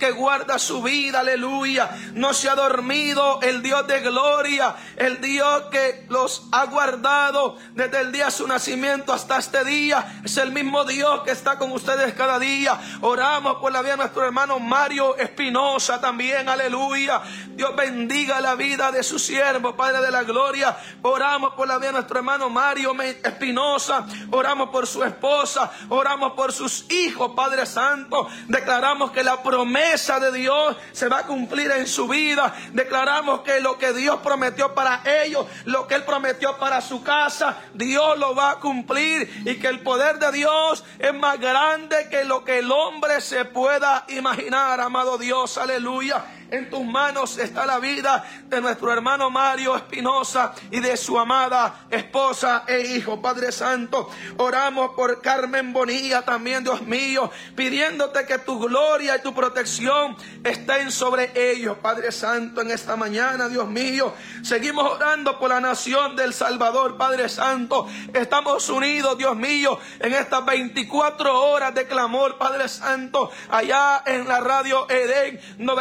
que guarda su vida, aleluya. No se ha dormido el Dios de gloria, el Dios que los ha guardado desde el día de su nacimiento hasta este día. Es el mismo Dios que está con ustedes cada día. Oramos por la vida de nuestro hermano Mario Espinosa también, aleluya. Dios bendiga la vida de su siervo, Padre de la gloria. Oramos por la vida de nuestro hermano Mario Espinosa. Oramos por su esposa, oramos por sus hijos, Padre Santo. Declaramos que la promesa de Dios se va a cumplir en su vida. Declaramos que lo que Dios prometió para ellos, lo que Él prometió para su casa, Dios lo va a cumplir, y que el poder de Dios es más grande que lo que el hombre se pueda imaginar, amado Dios, aleluya. En tus manos está la vida de nuestro hermano Mario Espinosa y de su amada esposa e hijo, Padre Santo. Oramos por Carmen Bonilla también, Dios mío, pidiéndote que tu gloria y tu protección estén sobre ellos, Padre Santo, en esta mañana, Dios mío. Seguimos orando por la nación del Salvador, Padre Santo. Estamos unidos, Dios mío, en estas 24 horas de clamor, Padre Santo, allá en la radio Edén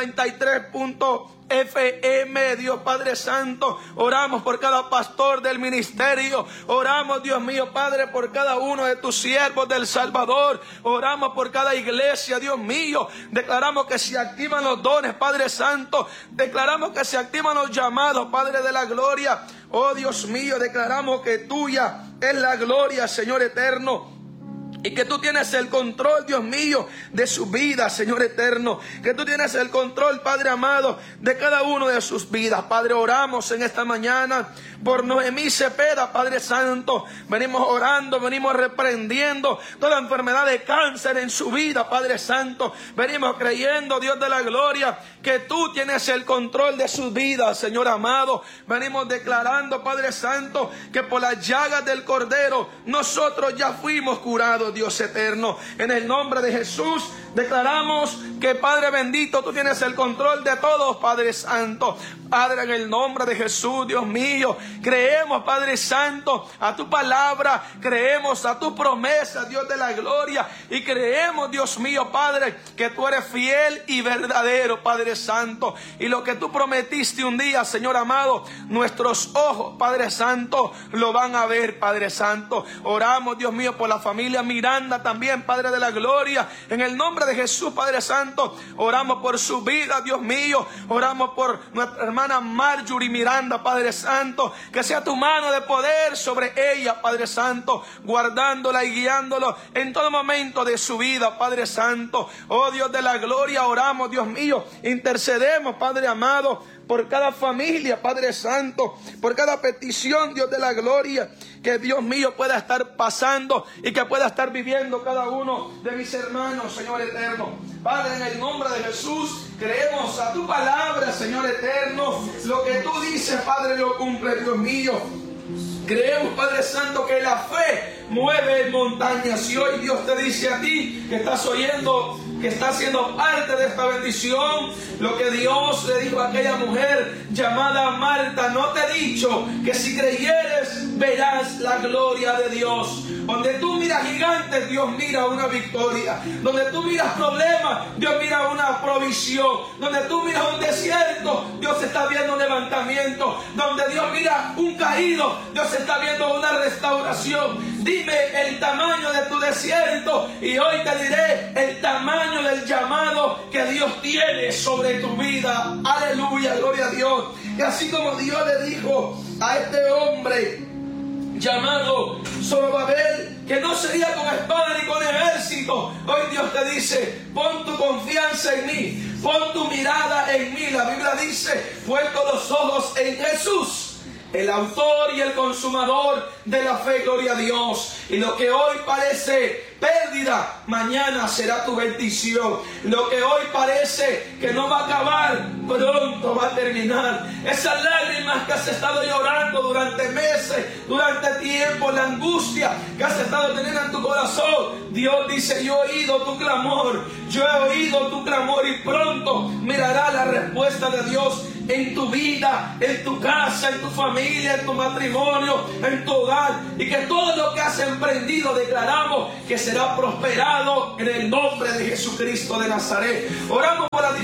93.FM, Dios Padre Santo. Oramos por cada pastor del ministerio. Oramos, Dios mío, Padre, por cada uno de tus siervos del Salvador. Oramos por cada iglesia, Dios mío. Declaramos que se activan los dones, Padre Santo. Declaramos que se activan los llamados, Padre de la gloria. Oh Dios mío, declaramos que tuya es la gloria, Señor eterno. Y que tú tienes el control, Dios mío, de su vida, Señor eterno. Que tú tienes el control, Padre amado, de cada uno de sus vidas. Padre, oramos en esta mañana por Noemí Cepeda, Padre Santo. Venimos orando, venimos reprendiendo toda enfermedad de cáncer en su vida, Padre Santo. Venimos creyendo, Dios de la gloria, que tú tienes el control de su vida, Señor amado. Venimos declarando, Padre Santo, que por las llagas del Cordero nosotros ya fuimos curados, Dios eterno. En el nombre de Jesús declaramos que, Padre bendito, tú tienes el control de todos, Padre Santo. Padre, en el nombre de Jesús, Dios mío, creemos, Padre Santo, a tu palabra, creemos a tu promesa, Dios de la gloria, y creemos, Dios mío, Padre, que tú eres fiel y verdadero, Padre Santo, y lo que tú prometiste un día, Señor amado, nuestros ojos, Padre Santo, lo van a ver, Padre Santo. Oramos, Dios mío, por la familia Miranda también, Padre de la gloria, en el nombre de Jesús, Padre Santo. Oramos por su vida, Dios mío. Oramos por nuestra hermana Marjorie Miranda, Padre Santo, que sea tu mano de poder sobre ella, Padre Santo, guardándola y guiándola en todo momento de su vida, Padre Santo. Oh Dios de la gloria, oramos, Dios mío, intercedemos, Padre amado, por cada familia, Padre Santo, por cada petición, Dios de la gloria, que Dios mío pueda estar pasando y que pueda estar viviendo cada uno de mis hermanos, Señor eterno. Padre, en el nombre de Jesús, creemos a tu palabra, Señor eterno. Lo que tú dices, Padre, lo cumple, Dios mío. Creemos, Padre Santo, que la fe mueve montañas. Y hoy Dios te dice a ti que estás oyendo, que estás siendo parte de esta bendición, lo que Dios le dijo a aquella mujer llamada Marta: no te he dicho que si creyeres verás la gloria de Dios. Donde tú miras gigantes, Dios mira una victoria. Donde tú miras problemas, Dios mira una provisión. Donde tú miras un desierto, Dios está viendo un levantamiento. Donde Dios mira un caído, Dios está viendo una restauración. Dime el tamaño de tu desierto y hoy te diré el tamaño del llamado que Dios tiene sobre tu vida. Aleluya, gloria a Dios. Y así como Dios le dijo a este hombre llamado Zorobabel que no sería con espada ni con ejército, hoy Dios te dice: pon tu confianza en mí, pon tu mirada en mí. La Biblia dice: puesto los ojos en Jesús, el autor y el consumador de la fe, gloria a Dios. Y lo que hoy parece pérdida, mañana será tu bendición. Lo que hoy parece que no va a acabar, pronto va a terminar. Esas lágrimas que has estado llorando durante meses, durante tiempo, la angustia que has estado teniendo en tu corazón, Dios dice: yo he oído tu clamor, yo he oído tu clamor, y pronto mirará la respuesta de Dios en tu vida, en tu casa, en tu familia, en tu matrimonio, en tu hogar, y que todo lo que has emprendido, declaramos que será prosperado en el nombre de Jesucristo de Nazaret. Oramos por la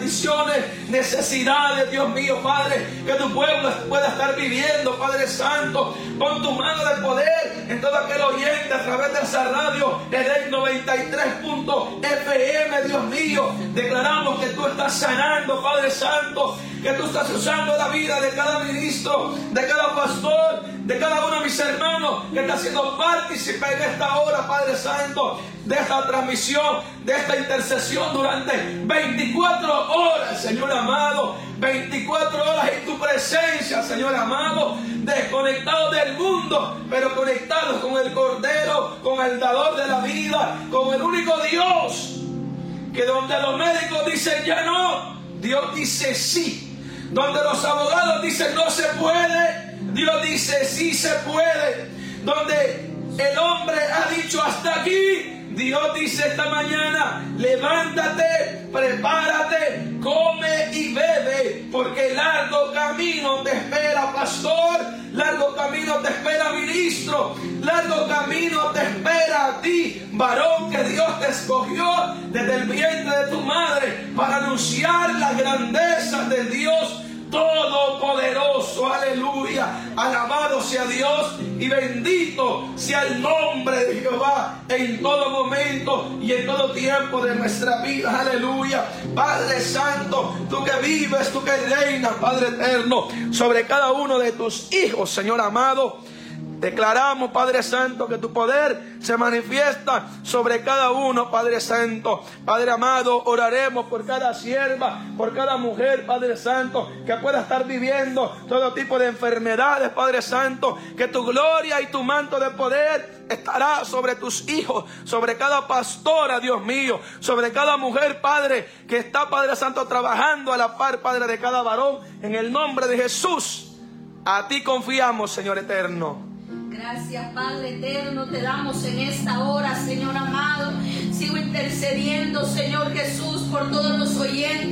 bendiciones, necesidades, Dios mío, Padre, que tu pueblo pueda estar viviendo, Padre Santo. Pon tu mano de poder en todo aquel oyente a través de esa radio, Edén 93.fm, Dios mío. Declaramos que tú estás sanando, Padre Santo, que tú estás usando la vida de cada ministro, de cada pastor, de cada uno de mis hermanos que está siendo partícipe en esta hora, Padre Santo, de esta transmisión, de esta intercesión durante 24 horas, Señor amado, 24 horas en tu presencia, Señor amado, desconectados del mundo, pero conectados con el Cordero, con el dador de la vida, con el único Dios, que donde los médicos dicen ya no, Dios dice sí. Donde los abogados dicen no se puede, Dios dice sí se puede. Donde el hombre ha dicho hasta aquí, Dios dice esta mañana, levántate, prepárate, come y bebe, porque largo camino te espera, pastor, largo camino te espera, ministro, largo camino te espera a ti, varón que Dios te escogió desde el vientre de tu madre para anunciar la grandeza de Dios Todopoderoso. Aleluya, alabado sea Dios y bendito sea el nombre de Jehová en todo momento y en todo tiempo de nuestra vida. Aleluya, Padre Santo, tú que vives, tú que reinas, Padre eterno, sobre cada uno de tus hijos, Señor amado. Declaramos, Padre Santo, que tu poder se manifiesta sobre cada uno, Padre Santo. Padre amado, oraremos por cada sierva, por cada mujer, Padre Santo, que pueda estar viviendo todo tipo de enfermedades, Padre Santo. Que tu gloria y tu manto de poder estará sobre tus hijos, sobre cada pastora, Dios mío, sobre cada mujer, Padre, que está, Padre Santo, trabajando a la par, Padre, de cada varón. En el nombre de Jesús, a ti confiamos, Señor eterno. Gracias, Padre eterno, te damos en esta hora, Señor amado. Sigo intercediendo, Señor Jesús, por todos los oyentes.